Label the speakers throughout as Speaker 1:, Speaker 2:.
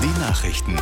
Speaker 1: Die Nachrichten.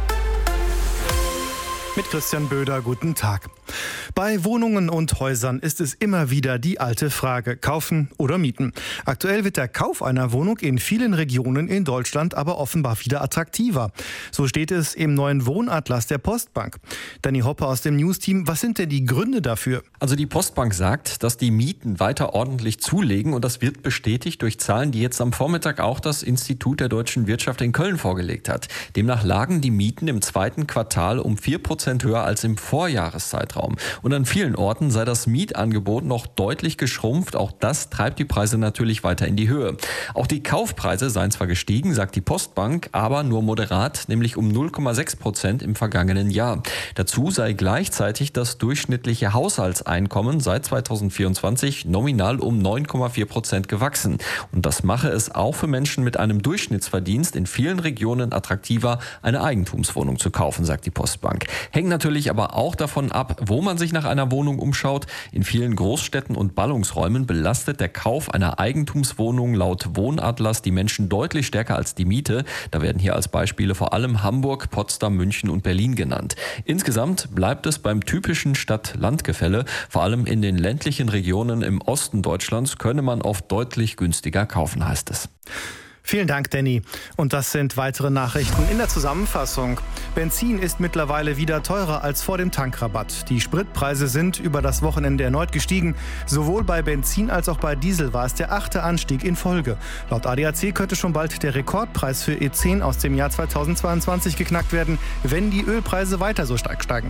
Speaker 2: Mit Christian Böder, guten Tag. Bei Wohnungen und Häusern ist es immer wieder die alte Frage, kaufen oder mieten. Aktuell wird der Kauf einer Wohnung in vielen Regionen in Deutschland aber offenbar wieder attraktiver. So steht es im neuen Wohnatlas der Postbank. Danny Hoppe aus dem News-Team, was sind denn die Gründe dafür?
Speaker 3: Also die Postbank sagt, dass die Mieten weiter ordentlich zulegen und das wird bestätigt durch Zahlen, die jetzt am Vormittag auch das Institut der deutschen Wirtschaft in Köln vorgelegt hat. Demnach lagen die Mieten im zweiten Quartal um 4% höher als im Vorjahreszeitraum. Und an vielen Orten sei das Mietangebot noch deutlich geschrumpft. Auch das treibt die Preise natürlich weiter in die Höhe. Auch die Kaufpreise seien zwar gestiegen, sagt die Postbank, aber nur moderat, nämlich um 0,6% im vergangenen Jahr. Dazu sei gleichzeitig das durchschnittliche Haushaltseinkommen seit 2024 nominal um 9,4% gewachsen. Und das mache es auch für Menschen mit einem Durchschnittsverdienst in vielen Regionen attraktiver, eine Eigentumswohnung zu kaufen, sagt die Postbank. Hängt natürlich aber auch davon ab, wo man sich nach einer Wohnung umschaut. In vielen Großstädten und Ballungsräumen belastet der Kauf einer Eigentumswohnung laut Wohnatlas die Menschen deutlich stärker als die Miete. Da werden hier als Beispiele vor allem Hamburg, Potsdam, München und Berlin genannt. Insgesamt bleibt es beim typischen Stadt-Land-Gefälle. Vor allem in den ländlichen Regionen im Osten Deutschlands könne man oft deutlich günstiger kaufen, heißt es.
Speaker 2: Vielen Dank, Danny. Und das sind weitere Nachrichten in der Zusammenfassung. Benzin ist mittlerweile wieder teurer als vor dem Tankrabatt. Die Spritpreise sind über das Wochenende erneut gestiegen. Sowohl bei Benzin als auch bei Diesel war es der 8. Anstieg in Folge. Laut ADAC könnte schon bald der Rekordpreis für E10 aus dem Jahr 2022 geknackt werden, wenn die Ölpreise weiter so stark steigen.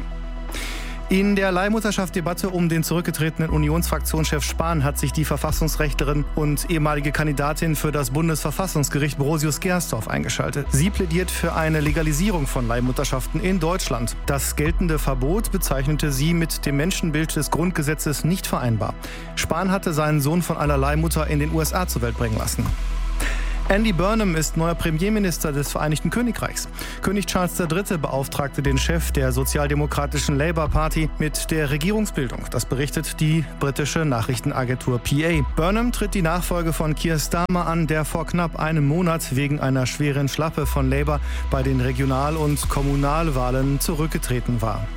Speaker 2: In der Leihmutterschaft-Debatte um den zurückgetretenen Unionsfraktionschef Spahn hat sich die Verfassungsrechtlerin und ehemalige Kandidatin für das Bundesverfassungsgericht Brosius Gersdorf eingeschaltet. Sie plädiert für eine Legalisierung von Leihmutterschaften in Deutschland. Das geltende Verbot bezeichnete sie mit dem Menschenbild des Grundgesetzes nicht vereinbar. Spahn hatte seinen Sohn von einer Leihmutter in den USA zur Welt bringen lassen. Andy Burnham ist neuer Premierminister des Vereinigten Königreichs. König Charles III. Beauftragte den Chef der sozialdemokratischen Labour Party mit der Regierungsbildung. Das berichtet die britische Nachrichtenagentur PA. Burnham tritt die Nachfolge von Keir Starmer an, der vor knapp einem Monat wegen einer schweren Schlappe von Labour bei den Regional- und Kommunalwahlen zurückgetreten war.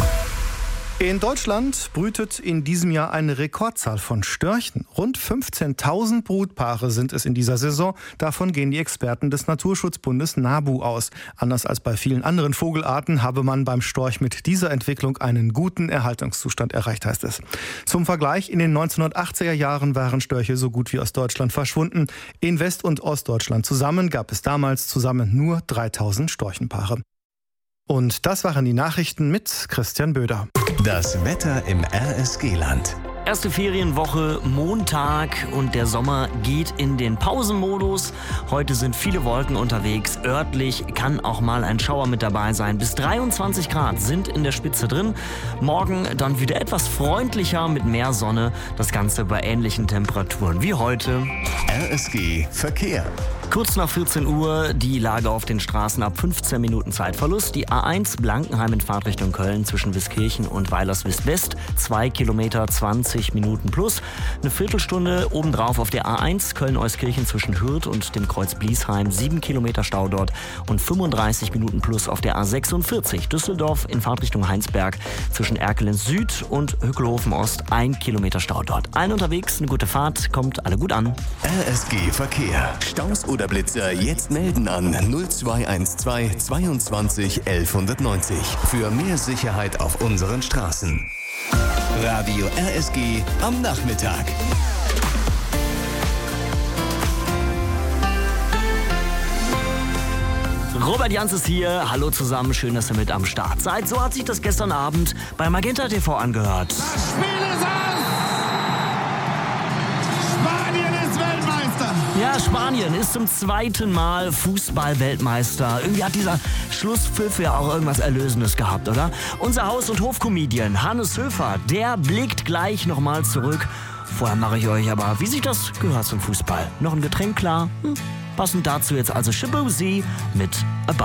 Speaker 2: In Deutschland brütet in diesem Jahr eine Rekordzahl von Störchen. Rund 15.000 Brutpaare sind es in dieser Saison. Davon gehen die Experten des Naturschutzbundes NABU aus. Anders als bei vielen anderen Vogelarten habe man beim Storch mit dieser Entwicklung einen guten Erhaltungszustand erreicht, heißt es. Zum Vergleich, in den 1980er Jahren waren Störche so gut wie aus Deutschland verschwunden. In West- und Ostdeutschland zusammen gab es damals nur 3.000 Storchenpaare. Und das waren die Nachrichten mit Christian Böder.
Speaker 1: Das Wetter im RSG-Land.
Speaker 4: Erste Ferienwoche, Montag und der Sommer geht in den Pausenmodus. Heute sind viele Wolken unterwegs. Örtlich kann auch mal ein Schauer mit dabei sein. Bis 23 Grad sind in der Spitze drin. Morgen dann wieder etwas freundlicher mit mehr Sonne. Das Ganze bei ähnlichen Temperaturen wie heute.
Speaker 1: RSG Verkehr.
Speaker 4: Kurz nach 14 Uhr die Lage auf den Straßen ab 15 Minuten Zeitverlust. Die A1 Blankenheim in Fahrtrichtung Köln zwischen Wiskirchen und Weilerswist-West. 2 Kilometer, 20 Minuten plus. Eine Viertelstunde obendrauf auf der A1 Köln-Euskirchen zwischen Hürth und dem Kreuz Bliesheim. 7 Kilometer Stau dort und 35 Minuten plus auf der A46 Düsseldorf in Fahrtrichtung Heinsberg zwischen Erkelenz Süd und Hückelhofen Ost. 1 Kilometer Stau dort. Allen unterwegs, eine gute Fahrt, kommt alle gut an.
Speaker 1: RSG Verkehr. Staus oder Blitzer jetzt melden an 0212 22 1190. Für mehr Sicherheit auf unseren Straßen. Radio RSG am Nachmittag.
Speaker 4: Robert Jans ist hier. Hallo zusammen, schön, dass ihr mit am Start seid. So hat sich das gestern Abend bei Magenta TV angehört.
Speaker 5: Das Spiel ist aus! Spanien ist Weltmeister!
Speaker 4: Ja, Spanien ist zum zweiten Mal Fußball-Weltmeister. Irgendwie hat dieser Schlusspfiff ja auch irgendwas Erlösendes gehabt, oder? Unser Haus- und Hofcomedian Hannes Höfer, der blickt gleich nochmal zurück. Vorher mache ich euch aber, wie sich das gehört zum Fußball. Noch ein Getränk klar? Passend dazu jetzt also Shibuzi mit About.